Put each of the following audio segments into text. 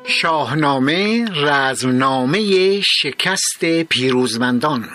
شاهنامه رزمنامه شکست پیروزمندان.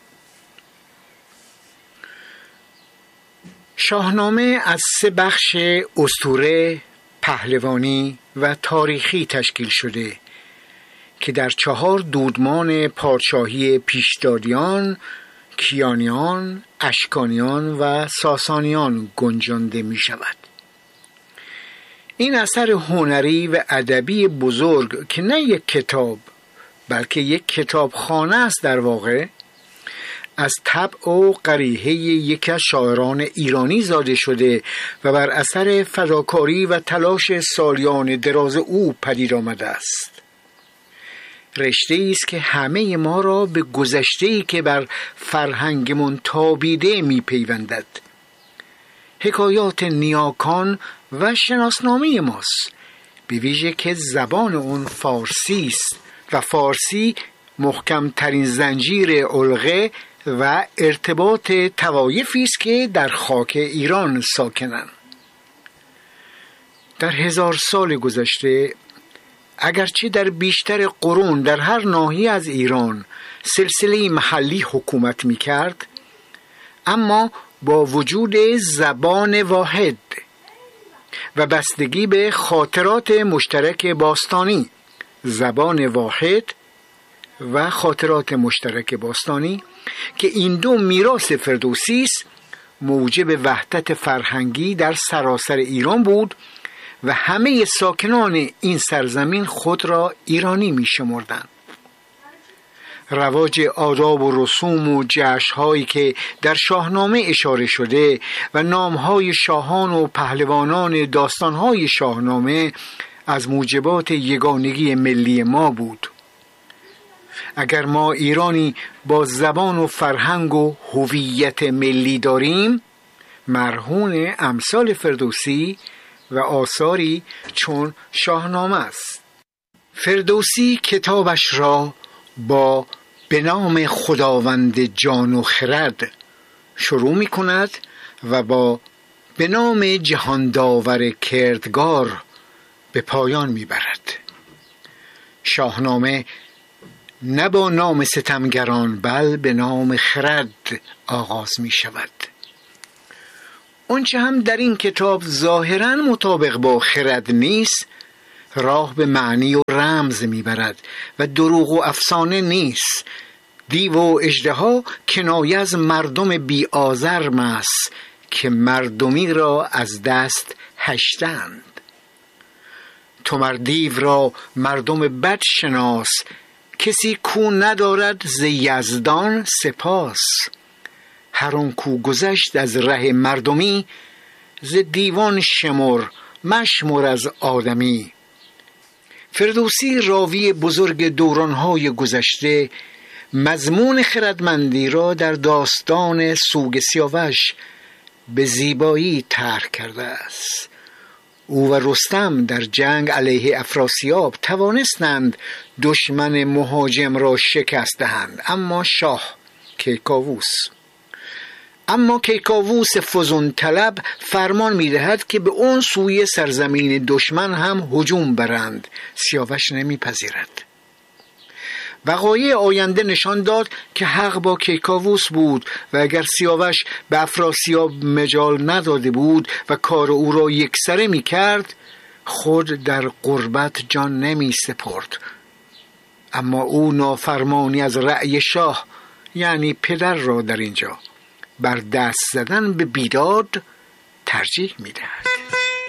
شاهنامه از 3 بخش اسطوره، پهلوانی و تاریخی تشکیل شده که در 4 دودمان پادشاهی پیشدادیان، کیانیان، اشکانیان و ساسانیان گنجانده می شود. این اثر هنری و ادبی بزرگ که نه یک کتاب بلکه یک کتابخانه است در واقع، از طبع و قریحه یکی از شاعران ایرانی زاده شده و بر اثر فداکاری و تلاش سالیان دراز او پدید آمده است. رشته‌ای است که همه ما را به گذشته‌ای که بر فرهنگمون تابیده می‌پیوندد. حکایات نیاکان و شناسنامه ماست، به ویژه که زبان اون فارسی است و فارسی محکم‌ترین زنجیر علقه و ارتباط طوایفی است که در خاک ایران ساکنند. در 1000 سال گذشته، اگرچه در بیشتر قرون در هر ناحیه از ایران سلسله محلی حکومت می‌کرد، اما با وجود زبان واحد و بستگی به خاطرات مشترک باستانی، زبان واحد و خاطرات مشترک باستانی که این دو میراث فردوسی است، موجب وحدت فرهنگی در سراسر ایران بود و همه ساکنان این سرزمین خود را ایرانی می شمردند. رواج آداب و رسوم و جشن‌هایی که در شاهنامه اشاره شده و نام‌های شاهان و پهلوانان داستان‌های شاهنامه از موجبات یگانگی ملی ما بود. اگر ما ایرانی با زبان و فرهنگ و هویت ملی داریم، مرهون امثال فردوسی و آثاری چون شاهنامه است. فردوسی کتابش را با به نام خداوند جان و خرد شروع می کند و با به نام جهان داور کردگار به پایان می برد. شاهنامه نه با نام ستمگران بل به نام خرد آغاز می شود. اونچه هم در این کتاب ظاهراً مطابق با خرد نیست، راه به معنی و رمز میبرد و دروغ و افسانه نیست. دیو و اژدها کنایه از مردم بی آزرم است که مردمی را از دست هشتند. تو مر دیو را مردم بد شناس، کسی کو ندارد ز یزدان سپاس. هر آن کو گذشت از ره مردمی، ز دیوان شمر مشمر از آدمی. فردوسی راوی بزرگ دوران‌های گذشته مضمون خردمندی را در داستان سوگ سیاوش به زیبایی طرح کرده است. او و رستم در جنگ علیه افراسیاب توانستند دشمن مهاجم را شکست دهند، اما کیکاووس فزون طلب فرمان می‌دهد که به اون سوی سرزمین دشمن هم هجوم برند. سیاوش نمیپذیرد. وقایع آینده نشان داد که حق با کیکاووس بود و اگر سیاوش به افراسیاب مجال نداده بود و کار او را یکسره می‌کرد، خود در غربت جان نمی‌سپرد. اما او نافرمانی از رأی شاه یعنی پدر را در اینجا بر دست زدن به بیداد ترجیح می‌دهد.